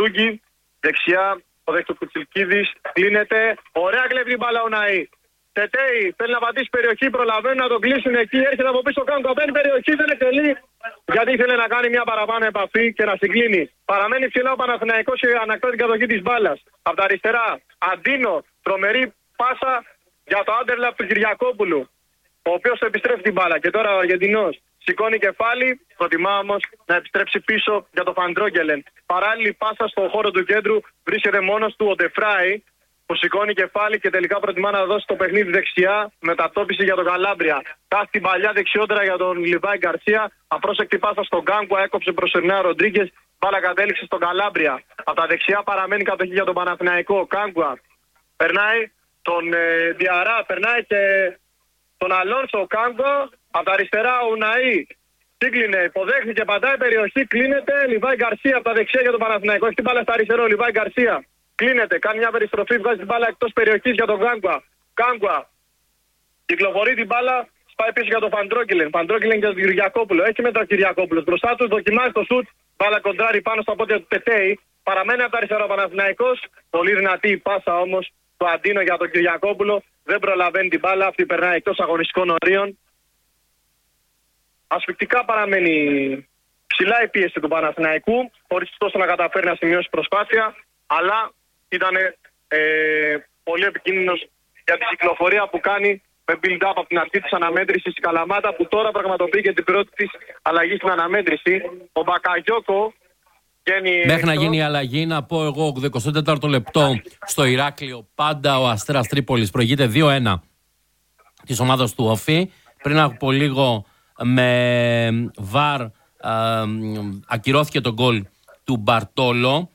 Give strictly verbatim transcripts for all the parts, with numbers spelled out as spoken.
Μπρούγκη. Δεξιά ο δέκτος Κουτσιλκίδης. Κλείνεται. Ωραία κλέβει την μπάλα ο Ναΐ. Τετέι θέλει να πατήσει περιοχή, προλαβαίνουν να τον κλείσουν εκεί. Έρχεται από πίσω Κάγκο, μπαίνει περιοχή, δεν εκτελεί. Γιατί ήθελε να κάνει μια παραπάνω επαφή και να συγκλίνει. Παραμένει ψηλά ο Παναθηναϊκός και ανακτά την κατοχή της μπάλας. Από τα αριστερά, Αντίνο, τρομερή πάσα για το άντερλαπ του Κυριακόπουλου. Ο οποίος επιστρέφει την μπάλα. Και τώρα ο Αργεντινός σηκώνει κεφάλι, προτιμά όμως να επιστρέψει πίσω για το Φαντρόγκελεν. Παράλληλη πάσα στον χώρο του κέντρου βρίσκεται μόνος του ο Ντεφράι, που σηκώνει κεφάλι και τελικά προτιμά να δώσει το παιχνίδι δεξιά, μετατόπιση για τον Καλάμπρια. Κάθει την παλιά δεξιότερα για τον Λιβάη Γκαρσία. Απρόσεκτη πάσα στον Γκάνγκουα, έκοψε προσωρινά Ροντρίγκες. Μπάλα κατέληξε στον Καλάμπρια. Από τα δεξιά παραμένει κατοχή για τον Παναθηναϊκό. Γκάνγκουα περνάει τον ε, Διαρά, περνάει και τον Αλόνσο. Ο Γκάνγκουα από τα αριστερά ο Ναΐ. Σύγκλινε, υποδέχθηκε, πατάει περιοχή, κλείνεται. Λιβάη Γκαρσία από τα δεξιά για τον Παναθηναϊκό. Έχει την μπάλα στα αριστερό, Λιβάη Γκαρσία. Κλείνεται, κάνει μια περιστροφή, βγάζει την μπάλα εκτός περιοχής για τον Γκάνγκουα. Γκάνγκουα κυκλοφορεί την μπάλα, σπάει πίσω για τον Φαντρόγκελεν. Φαντρόγκελεν για τον Κυριακόπουλο. Έχει μέτρα ο Κυριακόπουλος. Μπροστά του δοκιμάζει το σουτ. Μπάλα κοντράρει πάνω στα πόδια του Τετέι. Παραμένει από τα αριστερά ο Παναθηναϊκός. Πολύ δυνατή η πάσα όμως το Αντίνο για τον Κυριακόπουλο. Δεν προλαβαίνει την μπάλα. Αυτή περνάει εκτός αγωνιστικών ορίων. Ασφυκτικά παραμένει ψηλά η πίεση του Παναθηναϊκού. Χωρίς τόσο να καταφέρει να σημειώσει προσπάθεια. Αλλά ήταν ε, πολύ επικίνδυνος για την κυκλοφορία που κάνει με build-up από την αρχή της αναμέτρησης η Καλαμάτα, που τώρα πραγματοποιεί και την πρώτη της αλλαγή στην αναμέτρηση. Ο Μπακαγιώκο βγαίνει. Μέχρι να γίνει η αλλαγή, να πω εγώ εικοστό τέταρτο λεπτό στο Ηράκλειο. Πάντα ο Αστέρας Τρίπολης προηγείται δύο ένα της ομάδας του Όφη. Πριν από λίγο με βαρ ε, ακυρώθηκε το γκολ του Μπαρτόλο,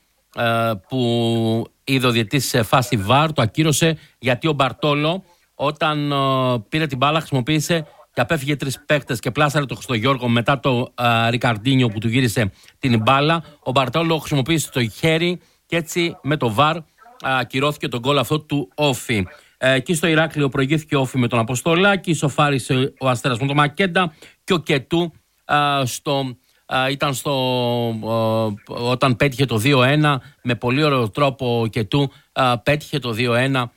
που είδε ο διαιτητής σε φάση βαρ, το ακύρωσε γιατί ο Μπαρτόλο όταν uh, πήρε την μπάλα χρησιμοποίησε και απέφυγε τρεις παίκτες και πλάσαρε το Χριστογιώργο μετά το uh, Ρικαρντίνιο που του γύρισε την μπάλα. Ο Μπαρτόλο χρησιμοποίησε το χέρι και έτσι με το βαρ uh, ακυρώθηκε το γκολ αυτό του Όφη. Uh, εκεί στο Ηράκλειο προηγήθηκε ο Όφη με τον Αποστολάκη, σοφάρισε ο Αστέρας με τον Μακέντα και ο Κετού uh, στο... Uh, ήταν στο, uh, όταν πέτυχε το δύο ένα με πολύ ωραίο τρόπο και του uh, πέτυχε το δύο ένα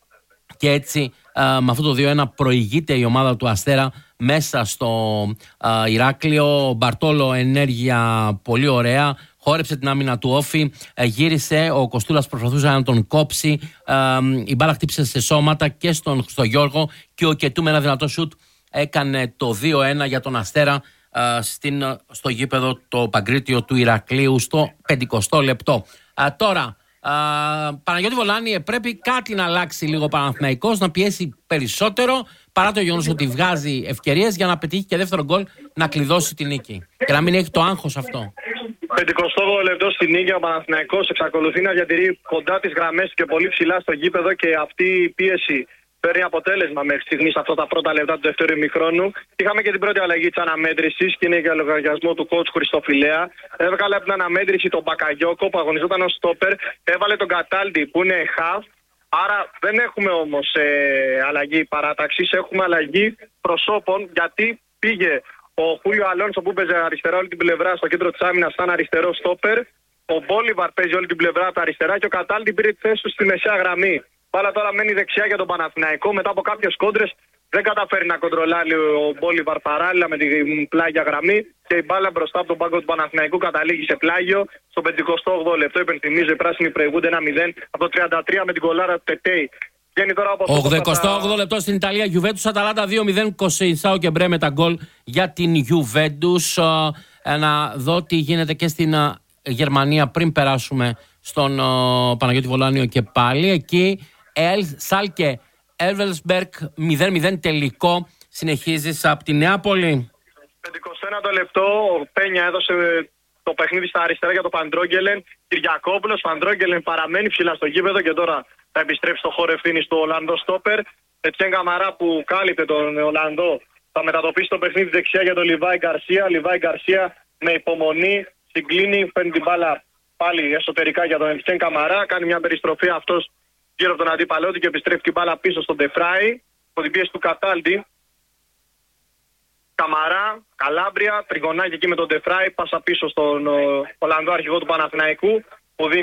και έτσι uh, με αυτό το δύο ένα προηγείται η ομάδα του Αστέρα μέσα στο uh, Ηράκλειο. Ο Μπαρτόλο ενέργεια πολύ ωραία, χόρεψε την άμυνα του Όφη, uh, γύρισε, ο Κοστούλας προσπαθούσε να τον κόψει, uh, η μπάλα χτύπησε σε σώματα και στον Χριστογιώργο και ο Κετού με ένα δυνατό σουτ έκανε το δύο ένα για τον Αστέρα Στην, στο γήπεδο το Παγκρίτιο του Ηρακλείου στο πενηκοστό λεπτό. Α, τώρα, α, Παναγιώτη Βολάνη, πρέπει κάτι να αλλάξει λίγο ο Παναθηναϊκός, να πιέσει περισσότερο παρά το γεγονός ότι βγάζει ευκαιρίες για να πετύχει και δεύτερο γκολ να κλειδώσει την νίκη και να μην έχει το άγχος αυτό. πενηκοστό λεπτό στην νίκη, ο Παναθηναϊκός εξακολουθεί να διατηρεί κοντά τις γραμμές και πολύ ψηλά στο γήπεδο και αυτή η πίεση παίρνει αποτέλεσμα μέχρι στιγμή σε αυτά τα πρώτα λεπτά του δεύτερου ημιχρόνου. Είχαμε και την πρώτη αλλαγή της αναμέτρησης και είναι για λογαριασμό του coach Χριστοφιλέα. Έβγαλε από την αναμέτρηση τον Μπακαγιώκο που αγωνιζόταν ως στόπερ. Έβαλε τον Καταλντι που είναι half. Άρα δεν έχουμε όμως ε, αλλαγή παράταξης. Έχουμε αλλαγή προσώπων γιατί πήγε ο Χούλιο Αλόνσο που παίζει αριστερά όλη την πλευρά στο κέντρο της άμυνας σαν αριστερό στόπερ. Ο Μπόλιβαρ παίζει όλη την πλευρά από τα αριστερά και ο Καταλντι πήρε τη θέση του στη μεσαία γραμμή. Πάλα τώρα μένει δεξιά για τον Παναθηναϊκό. Μετά από κάποιες κόντρες δεν καταφέρει να κοντρολάρει ο Μπόλιβαρ παράλληλα με την πλάγια γραμμή. Και η μπάλα μπροστά από τον πάγκο του Παναθηναϊκού καταλήγει σε πλάγιο. Στο πενηκοστό όγδοο λεπτό, υπενθυμίζω, οι πράσινοι προηγούνται ένα μηδέν από το τριάντα τρία με την κολάρα του Τετέι. ογδοηκοστό όγδοο λεπτό στην Ιταλία, Γιουβέντους Αταλάντα δύο μηδέν, Κοσεϊσάο και Μπρέ με τα γκολ για την Γιουβέντους. Να δω τι γίνεται και στην Γερμανία πριν περάσουμε στον Παναγιώτη Βολάνιο και πάλι. Εκεί Ελ Σάλκε Εύελσμπεργκ μηδέν μηδέν τελικό. Συνεχίζεις από τη Νεάπολη. πενηκοστό ένατο λεπτό, ο Πένια έδωσε το παιχνίδι στα αριστερά για τον Φαντρόγκελεν. Κυριακόπουλος, Φαντρόγκελεν παραμένει ψηλά στο γήπεδο και τώρα θα επιστρέψει στο χώρο ευθύνης του Ολλανδό στόπερ. Ετσέν Καμαρά που κάλυπτε τον Ολλανδό θα μετατοπίσει το παιχνίδι δεξιά για τον Λιβάη Γκαρσία. Λιβάη Γκαρσία με υπομονή συγκλίνει, παίρνει την μπάλα πάλι εσωτερικά για τον Ετσέν Καμαρά. Κάνει μια περιστροφή αυτός γύρω από τον αντίπαλό του και επιστρέφει την μπάλα πίσω στον Ντεφράι. Από την πίεση του Καταλντι. Καμαρά, Καλάμπρια, τριγωνάκι εκεί με τον Ντεφράι. Πάσα πίσω στον Ολλανδό αρχηγό του Παναθηναϊκού που δίνει